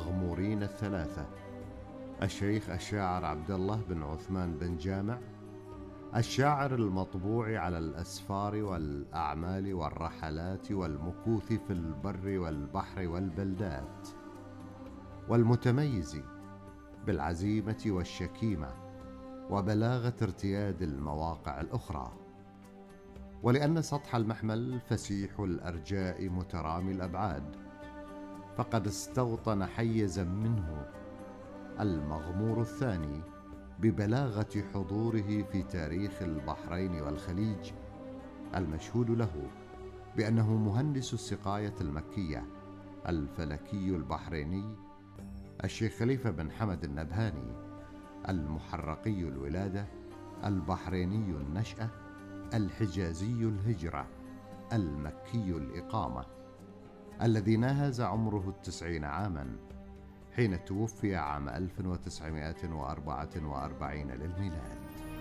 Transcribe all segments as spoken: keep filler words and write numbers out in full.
المغمورين الثلاثة: الشيخ الشاعر عبد الله بن عثمان بن جامع، الشاعر المطبوع على الأسفار والأعمال والرحلات والمكوث في البر والبحر والبلدات، والمتميز بالعزيمة والشكيمة وبلاغة ارتياد المواقع الأخرى. ولأن سطح المحمل فسيح الأرجاء مترامي الأبعاد، فقد استوطن حيزا منه المغمور الثاني ببلاغة حضوره في تاريخ البحرين والخليج، المشهود له بأنه مهندس السقاية المكية الفلكي البحريني الشيخ خليفة بن حمد النبهاني، المحرقي الولادة، البحريني النشأة، الحجازي الهجرة، المكي الإقامة، الذي ناهز عمره التسعين عاما حين توفي عام ألف وتسعمائة وأربعة وأربعين للميلاد.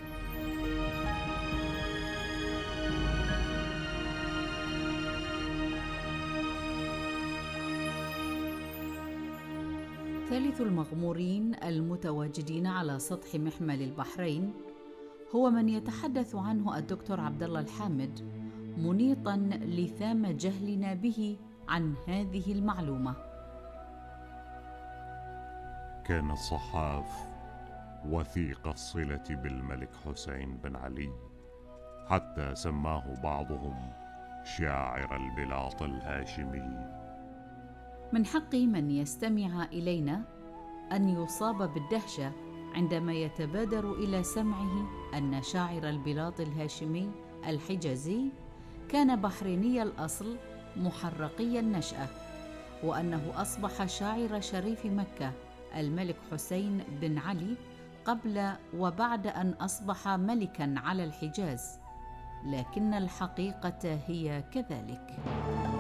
ثالث المغمورين المتواجدين على سطح محمل البحرين هو من يتحدث عنه الدكتور عبد الله الحامد، منيطا لثام جهلنا به عن هذه المعلومة. كان الصحاف وثيق الصلة بالملك حسين بن علي، حتى سماه بعضهم شاعر البلاط الهاشمي. من حق من يستمع إلينا أن يصاب بالدهشة عندما يتبادر إلى سمعه أن شاعر البلاط الهاشمي الحجازي كان بحريني الأصل محرقي النشأة، وأنه أصبح شاعر شريف مكة الملك حسين بن علي قبل وبعد أن أصبح ملكاً على الحجاز، لكن الحقيقة هي كذلك.